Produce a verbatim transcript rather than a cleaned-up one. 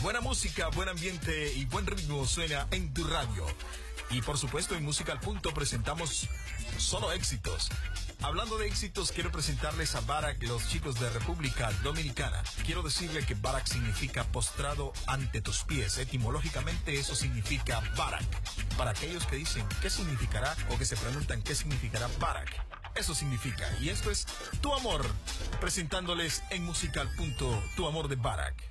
Buena música, buen ambiente y buen ritmo suena en tu radio. Y por supuesto en Música al Punto presentamos solo éxitos. Hablando de éxitos, quiero presentarles a Barak, los chicos de República Dominicana. Quiero decirle que Barak significa postrado ante tus pies. Etimológicamente eso significa Barak. Para aquellos que dicen qué significará o que se preguntan qué significará Barak, eso significa. Y esto es Tu Amor, presentándoles en Música al Punto, Tu Amor de Barak.